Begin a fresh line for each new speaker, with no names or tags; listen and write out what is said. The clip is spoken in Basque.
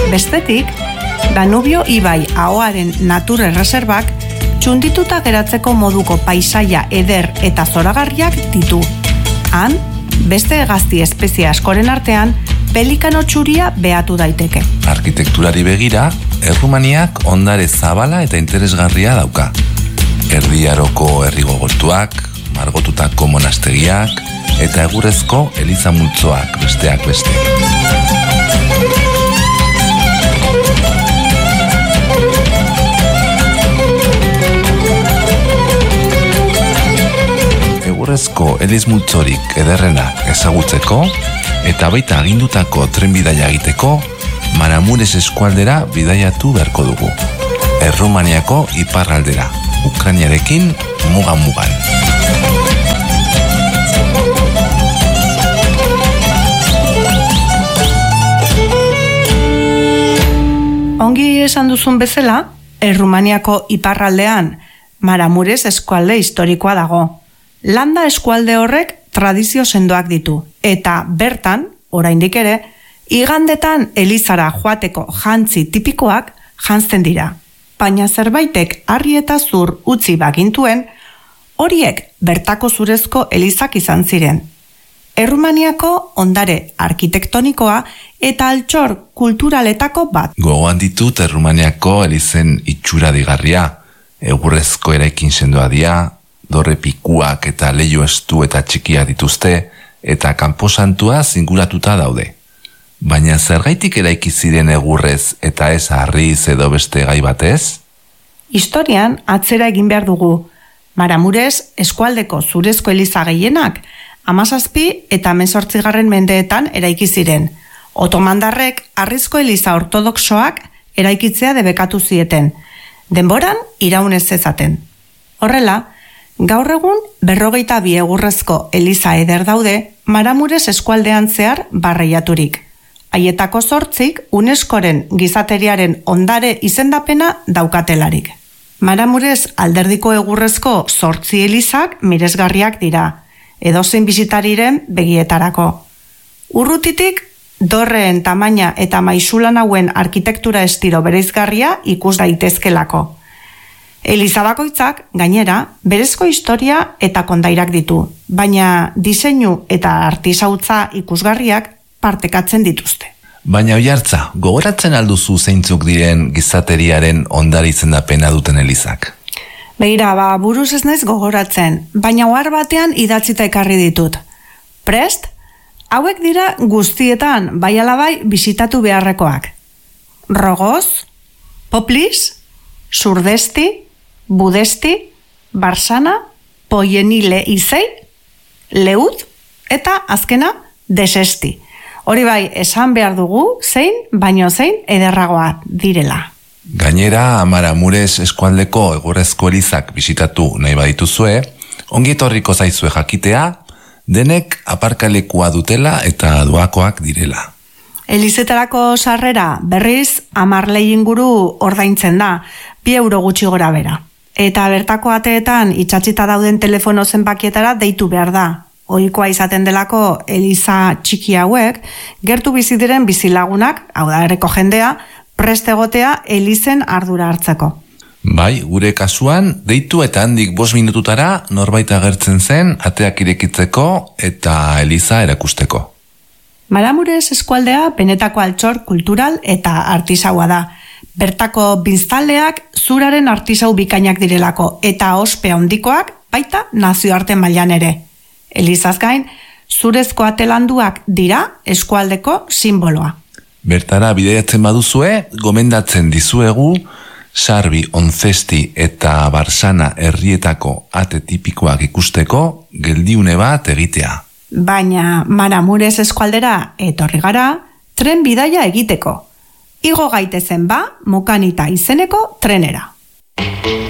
Bestetik, Danubio ibai ahoaren natur erreserbak txundituta geratzeko moduko paisaia eder eta zoragarriak ditu. Han, beste hegazti espezie askoren artean, pelikano txuria behatu daiteke.
Arkitekturari begira, Errumaniak ondare zabala eta interesgarria dauka. Erdi Aroko herrigogortuak, margotutako monastegiak eta egurrezko eliza multzoak besteak beste. Egurrezko eliz multzorik ederrenak ezagutzeko eta baita agindutako trenbidaia egiteko, Maramures eskualdera bidaiatu beharko dugu. Errumaniako iparraldera, Ukrainiarekin mugan-mugan.
Ongi esan duzun bezala, Errumaniako iparraldean Maramures eskualde historikoa dago. Landa eskualde horrek tradizio sendoak ditu, eta bertan, oraindik ere, igandetan elizara joateko jantzi tipikoak janzten dira. Baina zerbaitek harri eta zur utzi bagintuen, horiek bertako zurezko elizak izan ziren. Errumaniako ondare arkitektonikoa eta altxor kulturaletako bat.
Gogoan ditut Errumaniako elizen itxura digarria, egurrezko eraikin sendoa dira, dorre pikuak eta leiho estu eta txikia dituzte, eta kanposantua zinguratuta daude. Baina zergaitik eraiki ziren egurrez eta ez harriz edo beste gai batez?
Historian atzera egin behar dugu. Maramures eskualdeko zurezko eliza gehienak 17 eta 18 mendeetan eraiki ziren. Otomandarrek harrizko eliza ortodoxoak eraikitzea debekatu zieten. Denboran iraunez zezaten. Horrela, gaur egun 42 egurrezko eliza eder daude Maramures eskualdean zehar barreiaturik. Haietako 8 UNESCOren gizateriaren ondare izendapena daukatelarik. Maramures alderdiko egurrezko 8 elizak miresgarriak dira, edozein bisitariren begietarako. Urrutitik, dorreen tamaina eta maisulan hauen arkitektura estilo bereizgarria ikus daitezkelako. Eliza bakoitzak, gainera, berezko historia eta kondairak ditu, baina diseinu eta artisautza ikusgarriak partekatzen dituzte.
Baina Oiartza, gogoratzen alduzu zeintzuk diren gizateriaren ondare izendapena duten elizak?
Begira, buruz ez naiz gogoratzen, baina ohar batean idatzita ekarri ditut. Prest? Hauek dira guztietan, bai alabai bisitatu beharrekoak. Rogoz, Poplis, Surdesti, Budesti, Barsana, Poienile Izei, Leud eta azkena Desesti. Hori bai, esan behar dugu zein, baino zein ederragoa direla.
Gainera, Maramures eskualdeko egurrezko elizak bisitatu nahi badituzue, ongi etorriko zaizue jakitea, denek aparkalekua dutela eta doakoak direla.
Elizetarako sarrera berriz 10 lei inguru ordaintzen da, 2 euro gutxi gora bera. Eta bertako ateetan itxatxita dauden telefono zenbakietara deitu behar da. Ohikoa izaten delako eliza txiki hauek, gertu bizi diren bizilagunak, hau da herriko jendea, prest egotea elizen ardura hartzeko.
Bai, gure kasuan, deitu eta handik 5 minututara norbait agertzen zen ateak irekitzeko eta eliza erakusteko.
Maramures eskualdea benetako altxor kultural eta artisaua da. Bertako biztanleak zuraren artisau bikainak direlako eta ospe handikoak baita nazioarte mailan ere. Elizaz gain, zurezko atelanduak dira eskualdeko simboloa.
Bertara bidaiatzen baduzue, gomendatzen dizuegu Sarbi, Onzesti eta Barsana herrietako ate tipikoak ikusteko geldiune bat egitea.
Baina Maramures eskualdera etorri gara tren bidaia egiteko. Igo gaitezen Mokanita izeneko trenera.